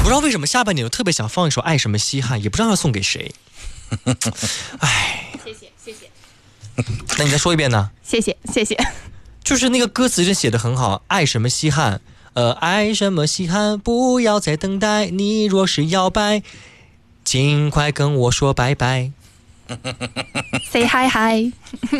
不知道为什么下半年我特别想放一首《爱什么稀罕》，也不知道要送给谁。哎， 谢谢。 那你再说一遍呢？ 谢谢。 就是那个歌词真写得很好，爱什么稀罕，爱什么稀罕，不要再等待，你若是摇摆，尽快跟我说拜拜。 Say hi hi。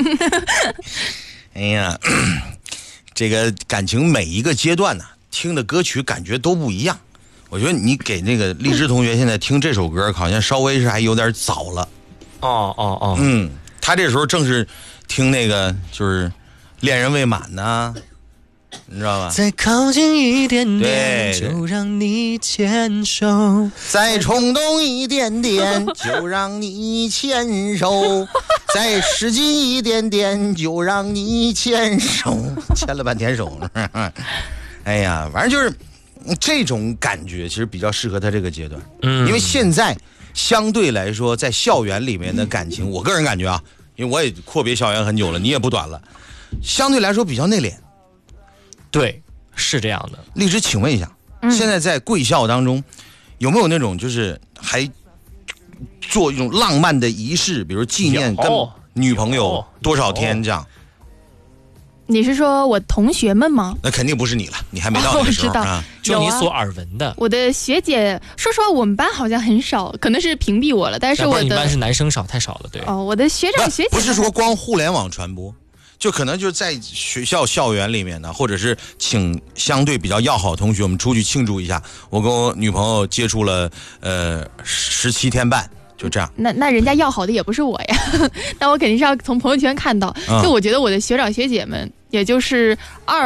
哎呀，这个感情每一个阶段呢，听的歌曲感觉都不一样。我觉得你给那个荔枝同学现在听这首歌，好像稍微是还有点早了。他这时候正是听那个就是恋人未满呢，你知道吧？ 再靠近一点点，就让你牵手； 再冲动一点点，就让你牵手；再使劲一点点，就让你牵手。牵了半天手，哎呀，反正就是这种感觉，其实比较适合他这个阶段。因为现在相对来说，在校园里面的感情，我个人感觉啊，因为我也阔别校园很久了，你也不短了，相对来说比较内敛。 对，是这样的。 荔枝，请问一下，现在在贵校当中，有没有那种就是还做一种浪漫的仪式，比如纪念跟女朋友多少天这样？ 你是说我同学们吗？ 那肯定不是你了，你还没到那个时候。 我知道， 就你所耳闻的。 我的学姐，说实话，我们班好像很少，可能是屏蔽我了。但是我的你班是男生少，太少了，对。 我的学长学姐不是说光互联网传播，就可能就是在学校校园里面呢，或者是请相对比较要好的同学，我们出去庆祝一下。我跟我女朋友接触了17天半。就这样， 那人家要好的也不是我呀，那我肯定是要从朋友圈看到。就我觉得我的学长学姐们，也就是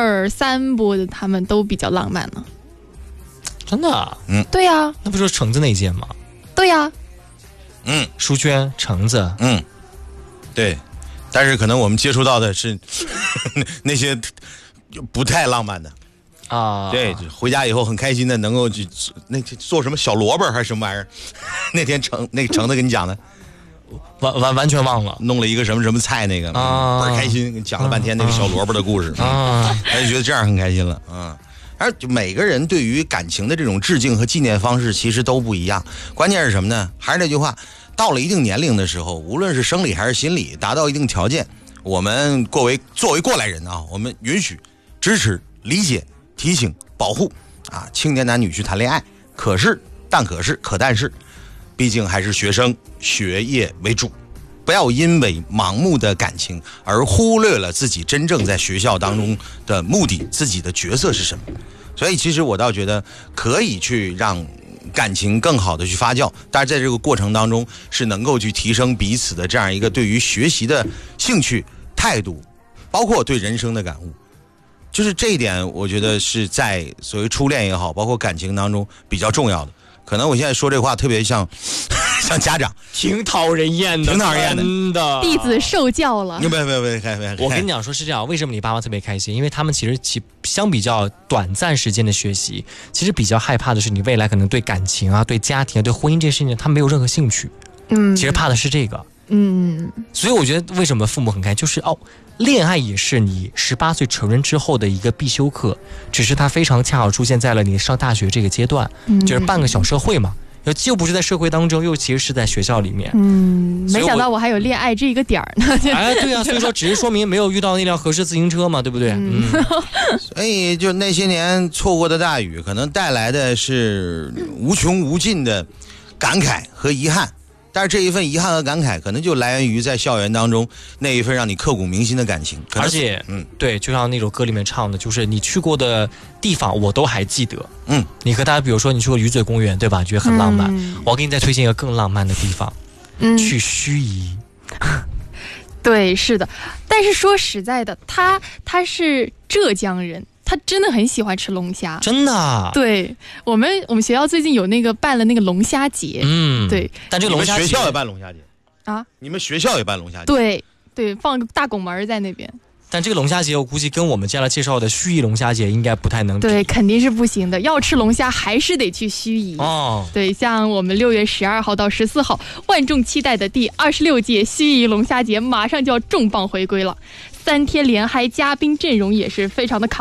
2、3波的，他们都比较浪漫呢。 真的啊？ 对呀。 那不就是橙子那一届吗？ 对呀。 淑娟、橙子， 对。但是可能我们接触到的是那些不太浪漫的。对，回家以后很开心的，能够去那做什么小萝卜还是什么玩意儿？那天橙子跟你讲的， 完全忘了， 弄了一个什么菜那个，倍儿开心，跟你讲了半天那个小萝卜的故事他就觉得这样很开心了而就每个人对于感情的这种致敬和纪念方式其实都不一样，关键是什么呢？还是那句话，到了一定年龄的时候，无论是生理还是心理，达到一定条件，我们作为过来人啊，我们允许、支持、理解。提醒保护青年男女去谈恋爱，但是毕竟还是学生，学业为主，不要因为盲目的感情而忽略了自己真正在学校当中的目的，自己的角色是什么。所以其实我倒觉得可以去让感情更好的去发酵，但是在这个过程当中是能够去提升彼此的这样一个对于学习的兴趣态度，包括对人生的感悟。就是这一点我觉得是在所谓初恋也好，包括感情当中比较重要的。可能我现在说这话特别像家长， 挺讨人厌的，真的。 弟子受教了。 别， 我跟你讲说是这样，为什么你爸妈特别开心？因为他们其实相比较短暂时间的学习，其实比较害怕的是你未来可能对感情啊、对家庭啊、对婚姻这些事情他没有任何兴趣。其实怕的是这个。所以我觉得为什么父母很开心，就是恋爱也是你18岁成人之后的一个必修课，只是它非常恰好出现在了你上大学这个阶段，就是半个小社会嘛，又不是在社会当中，又其实是在学校里面。 没想到我还有恋爱这一个点儿呢。 对啊，所以说只是说明没有遇到那辆合适自行车嘛，对不对？ 所以就那些年错过的大雨，可能带来的是无穷无尽的感慨和遗憾。但是这一份遗憾和感慨，可能就来源于在校园当中那一份让你刻骨铭心的感情。 而且，对，就像那首歌里面唱的，就是你去过的地方，我都还记得。你和他，比如说你去过鱼嘴公园，对吧？觉得很浪漫。我给你再推荐一个更浪漫的地方，去盱眙。 对，是的。但是说实在的，他是浙江人。他真的很喜欢吃龙虾， 真的啊。 对，我们学校最近有办了那个龙虾节，对。 但这个龙虾节， 学校也办龙虾节啊？你们学校也办龙虾节？对，放个大拱门在那边。 但这个龙虾节，我估计跟我们接下来介绍的盱眙龙虾节应该不太能比。 对，肯定是不行的。要吃龙虾，还是得去盱眙。对，像我们6月12号到14号，万众期待的第26届盱眙龙虾节马上就要重磅回归了。3天连嗨，嘉宾阵容也是非常的